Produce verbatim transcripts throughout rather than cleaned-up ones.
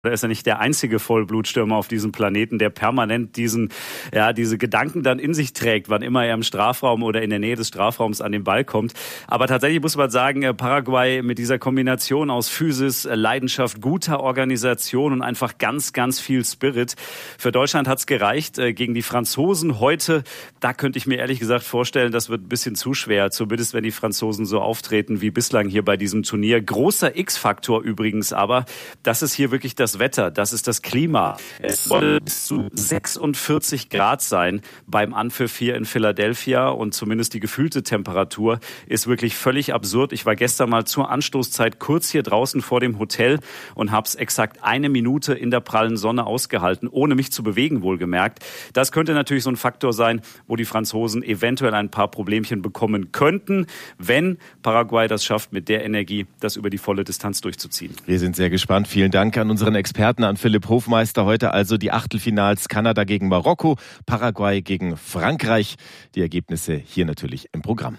Er ist ja nicht der einzige Vollblutstürmer auf diesem Planeten, der permanent diesen, ja, diese Gedanken dann in sich trägt, wann immer er im Strafraum oder in der Nähe des Strafraums an den Ball kommt. Aber tatsächlich muss man sagen, Paraguay mit dieser Kombination aus Physis, Leidenschaft, guter Organisation und einfach ganz, ganz viel Spirit. Für Deutschland hat's gereicht gegen die Franzosen heute. Da könnte ich mir ehrlich gesagt vorstellen, das wird ein bisschen zu schwer, zumindest wenn die Franzosen so auftreten wie bislang hier bei diesem Turnier. Großer X-Faktor übrigens aber, das ist hier wirklich das Das Wetter, das ist das Klima. Es soll bis zu sechsundvierzig Grad sein beim Anpfiff hier in Philadelphia und zumindest die gefühlte Temperatur ist wirklich völlig absurd. Ich war gestern mal zur Anstoßzeit kurz hier draußen vor dem Hotel und habe es exakt eine Minute in der prallen Sonne ausgehalten, ohne mich zu bewegen, wohlgemerkt. Das könnte natürlich so ein Faktor sein, wo die Franzosen eventuell ein paar Problemchen bekommen könnten, wenn Paraguay das schafft, mit der Energie das über die volle Distanz durchzuziehen. Wir sind sehr gespannt. Vielen Dank an unseren Experten, an Philipp Hofmeister. Heute also die Achtelfinals: Kanada gegen Marokko, Paraguay gegen Frankreich. Die Ergebnisse hier natürlich im Programm.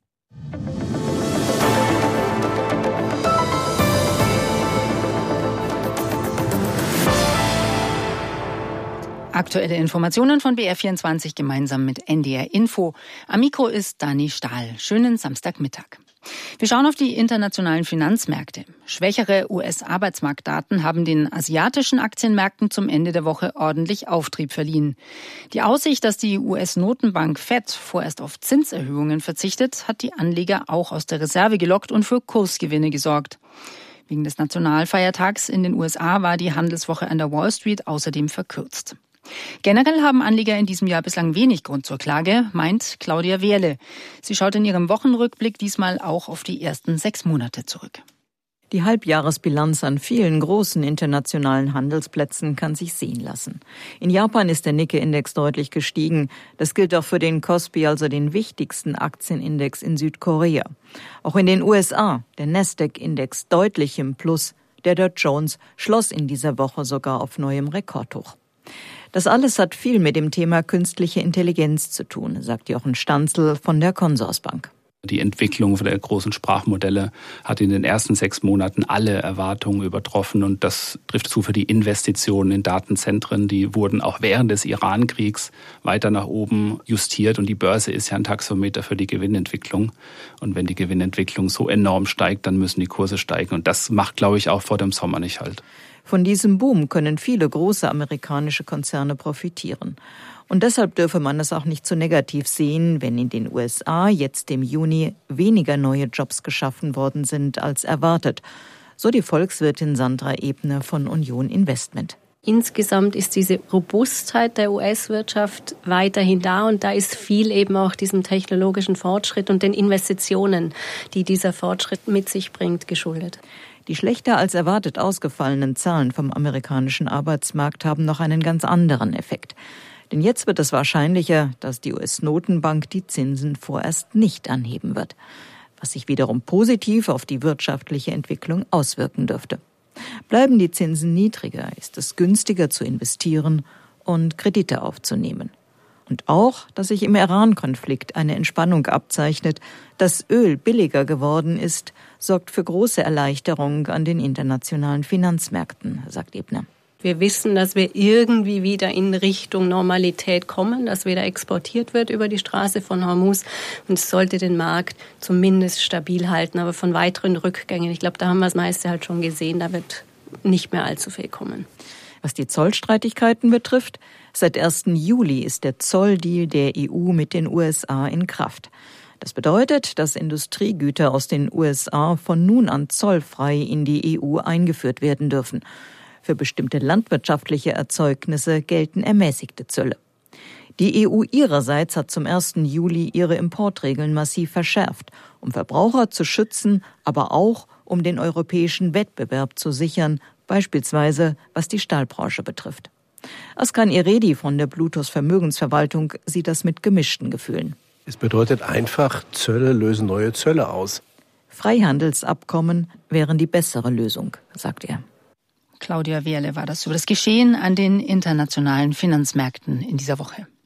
Aktuelle Informationen von B R vierundzwanzig gemeinsam mit N D R Info. Am Mikro ist Dani Stahl. Schönen Samstagmittag. Wir schauen auf die internationalen Finanzmärkte. Schwächere U S-Arbeitsmarktdaten haben den asiatischen Aktienmärkten zum Ende der Woche ordentlich Auftrieb verliehen. Die Aussicht, dass die U S-Notenbank Fed vorerst auf Zinserhöhungen verzichtet, hat die Anleger auch aus der Reserve gelockt und für Kursgewinne gesorgt. Wegen des Nationalfeiertags in den U S A war die Handelswoche an der Wall Street außerdem verkürzt. Generell haben Anleger in diesem Jahr bislang wenig Grund zur Klage, meint Claudia Wehrle. Sie schaut in ihrem Wochenrückblick diesmal auch auf die ersten sechs Monate zurück. Die Halbjahresbilanz an vielen großen internationalen Handelsplätzen kann sich sehen lassen. In Japan ist der Nikkei-Index deutlich gestiegen. Das gilt auch für den Kospi, also den wichtigsten Aktienindex in Südkorea. Auch in den U S A, der Nasdaq-Index deutlich im Plus. Der Dow Jones schloss in dieser Woche sogar auf neuem Rekordhoch. Das alles hat viel mit dem Thema künstliche Intelligenz zu tun, sagt Jochen Stanzel von der Consorsbank. Die Entwicklung der großen Sprachmodelle hat in den ersten sechs Monaten alle Erwartungen übertroffen und das trifft zu für die Investitionen in Datenzentren. Die wurden auch während des Iran-Kriegs weiter nach oben justiert und die Börse ist ja ein Taxometer für die Gewinnentwicklung. Und wenn die Gewinnentwicklung so enorm steigt, dann müssen die Kurse steigen und das macht, glaube ich, auch vor dem Sommer nicht halt. Von diesem Boom können viele große amerikanische Konzerne profitieren. Und deshalb dürfe man es auch nicht zu negativ sehen, wenn in den U S A jetzt im Juni weniger neue Jobs geschaffen worden sind als erwartet. So die Volkswirtin Sandra Ebner von Union Investment. Insgesamt ist diese Robustheit der U S-Wirtschaft weiterhin da und da ist viel eben auch diesem technologischen Fortschritt und den Investitionen, die dieser Fortschritt mit sich bringt, geschuldet. Die schlechter als erwartet ausgefallenen Zahlen vom amerikanischen Arbeitsmarkt haben noch einen ganz anderen Effekt. Denn jetzt wird es wahrscheinlicher, dass die U S-Notenbank die Zinsen vorerst nicht anheben wird, was sich wiederum positiv auf die wirtschaftliche Entwicklung auswirken dürfte. Bleiben die Zinsen niedriger, ist es günstiger zu investieren und Kredite aufzunehmen. Und auch, dass sich im Iran-Konflikt eine Entspannung abzeichnet, dass Öl billiger geworden ist, sorgt für große Erleichterung an den internationalen Finanzmärkten, sagt Ebner. Wir wissen, dass wir irgendwie wieder in Richtung Normalität kommen, dass wieder exportiert wird über die Straße von Hormuz. Und es sollte den Markt zumindest stabil halten. Aber von weiteren Rückgängen, ich glaube, da haben wir das meiste halt schon gesehen, da wird nicht mehr allzu viel kommen. Was die Zollstreitigkeiten betrifft, seit ersten Juli ist der Zolldeal der E U mit den U S A in Kraft. Das bedeutet, dass Industriegüter aus den U S A von nun an zollfrei in die E U eingeführt werden dürfen. Für bestimmte landwirtschaftliche Erzeugnisse gelten ermäßigte Zölle. Die E U ihrerseits hat zum ersten Juli ihre Importregeln massiv verschärft, um Verbraucher zu schützen, aber auch um den europäischen Wettbewerb zu sichern, beispielsweise was die Stahlbranche betrifft. Askan Iredi von der Bluetooth Vermögensverwaltung sieht das mit gemischten Gefühlen. Es bedeutet einfach, Zölle lösen neue Zölle aus. Freihandelsabkommen wären die bessere Lösung, sagt er. Claudia Wehrle war das über das Geschehen an den internationalen Finanzmärkten in dieser Woche.